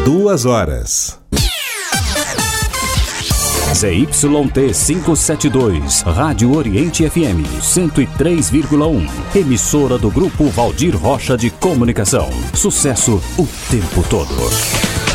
2 horas. ZYT 572, Rádio Oriente FM 103,1. Emissora do Grupo Valdir Rocha de Comunicação. Sucesso o tempo todo.